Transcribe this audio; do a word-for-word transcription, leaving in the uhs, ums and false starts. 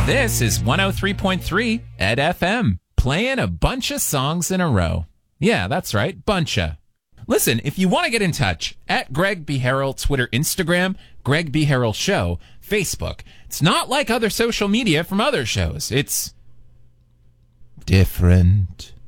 This is one oh three point three Ed F M, playing a bunch of songs in a row. Yeah, that's right, buncha. Listen, if you want to get in touch, at Greg B. Harrell, Twitter, Instagram, Greg B. Harrell Show, Facebook. It's not like other social media from other shows. It's different.